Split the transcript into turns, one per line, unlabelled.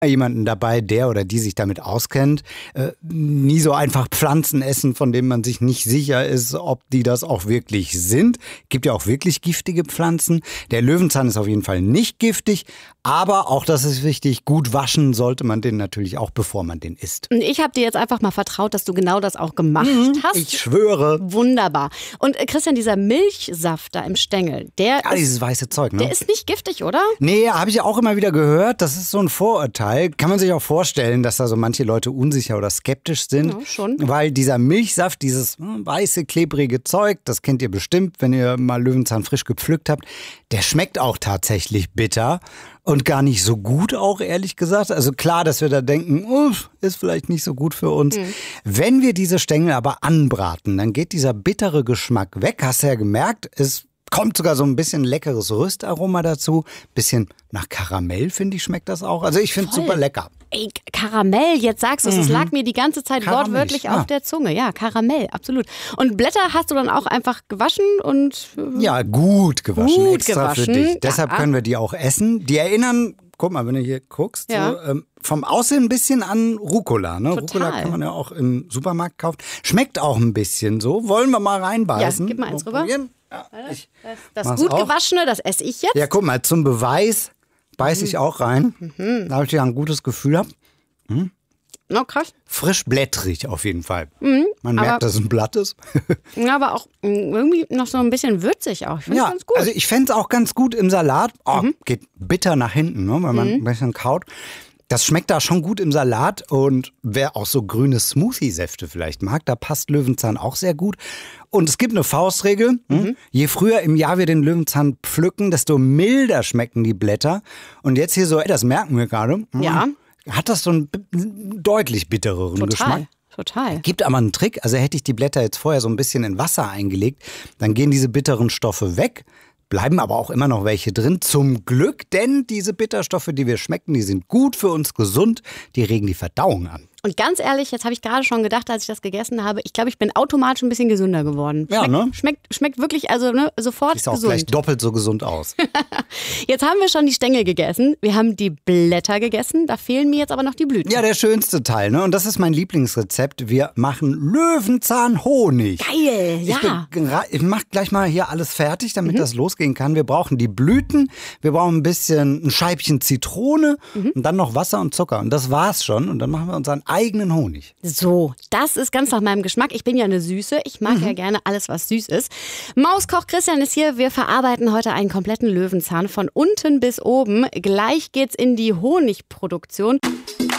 jemanden dabei, der oder die sich damit auskennt. Nie so einfach Pflanzen essen, von denen man sich nicht sicher ist, ob die das auch wirklich sind. Gibt ja auch wirklich giftige Pflanzen. Der Löwenzahn ist auf jeden Fall nicht giftig, aber auch das ist wichtig, gut waschen sollte man den natürlich auch, bevor man den isst.
Und ich habe dir jetzt einfach mal vertraut, dass du genau das auch gemacht hast.
Ich schwöre.
Wunderbar. Und Christian, dieser Milchsaft da im Stängel, der ist,
Dieses weiße Zeug, ne?
der ist nicht giftig, oder?
Nee, habe ich auch immer wieder gehört. Das ist so ein Vorurteil. Kann man sich auch vorstellen, dass da so manche Leute unsicher oder skeptisch sind.
Ja, schon.
Weil dieser Milchsaft, dieses weiße, klebrige Zeug, das kennt ihr bestimmt, wenn ihr mal Löwenzahn frisch gepflückt habt, der schmeckt auch tatsächlich bitter und gar nicht so gut auch, ehrlich gesagt. Also klar, dass wir da denken, ist vielleicht nicht so gut für uns. Wenn wir diese Stängel aber anbraten, dann geht dieser bittere Geschmack weg. Hast du ja gemerkt, es kommt sogar so ein bisschen leckeres Röstaroma dazu. Bisschen nach Karamell, finde ich, schmeckt das auch. Also ich finde es super lecker.
Ey, Karamell, jetzt sagst du es, es lag mir die ganze Zeit
Karamell,
wortwörtlich
ja.
auf der Zunge. Ja, Karamell, absolut. Und Blätter hast du dann auch einfach gewaschen und...
Ja, gut gewaschen,
Gut
extra
gewaschen,
für dich. Deshalb
ja.
können wir die auch essen. Die erinnern, guck mal, wenn du hier guckst,
Ja.
so, vom Aussehen ein bisschen an Rucola. Ne?
Total.
Rucola kann man ja auch im Supermarkt kaufen. Schmeckt auch ein bisschen so. Wollen wir mal reinbeißen?
Ja, gib mal eins rüber.
Probieren? Ja,
Das
mach's
gut
auch.
gewaschene, das esse ich jetzt.
Ja, guck mal, zum Beweis beiß ich auch rein. Da habe ich ja ein gutes Gefühl gehabt.
Oh, krass.
Frisch blättrig auf jeden Fall. Man
aber-
merkt, dass es ein Blatt ist.
Ja, aber auch irgendwie noch so ein bisschen würzig auch. Ich finde es
Ja,
ganz gut.
also ich fände es auch ganz gut im Salat. Geht bitter nach hinten, ne, wenn man ein bisschen kaut. Das schmeckt da schon gut im Salat und wer auch so grüne Smoothie-Säfte vielleicht mag, da passt Löwenzahn auch sehr gut. Und es gibt eine Faustregel. Je früher im Jahr wir den Löwenzahn pflücken, desto milder schmecken die Blätter. Und jetzt hier so, das merken wir gerade.
Ja.
Hat das so einen deutlich bittereren Geschmack.
Total.
Gibt aber einen Trick, also hätte ich die Blätter jetzt vorher so ein bisschen in Wasser eingelegt, dann gehen diese bitteren Stoffe weg, bleiben aber auch immer noch welche drin, zum Glück, denn diese Bitterstoffe, die wir schmecken, die sind gut für uns, gesund, die regen die Verdauung an.
Und ganz ehrlich, jetzt habe ich gerade schon gedacht, als ich das gegessen habe, ich glaube, ich bin automatisch ein bisschen gesünder geworden.
Ja, ne?
Schmeckt wirklich, also ne, sofort
Ist auch
gesund.
gleich doppelt so gesund aus.
Jetzt haben wir schon die Stängel gegessen, wir haben die Blätter gegessen, da fehlen mir jetzt aber noch die Blüten.
Ja, der schönste Teil, ne? Und das ist mein Lieblingsrezept. Wir machen Löwenzahnhonig.
Geil, ja.
Ich mache gleich mal hier alles fertig, damit das losgehen kann. Wir brauchen die Blüten, wir brauchen ein Scheibchen Zitrone und dann noch Wasser und Zucker. Und das war's schon. Und dann machen wir unseren eigenen Honig.
So, das ist ganz nach meinem Geschmack. Ich bin ja eine Süße. Ich mag ja gerne alles, was süß ist. Mauskoch Christian ist hier. Wir verarbeiten heute einen kompletten Löwenzahn von unten bis oben. Gleich geht's in die Honigproduktion.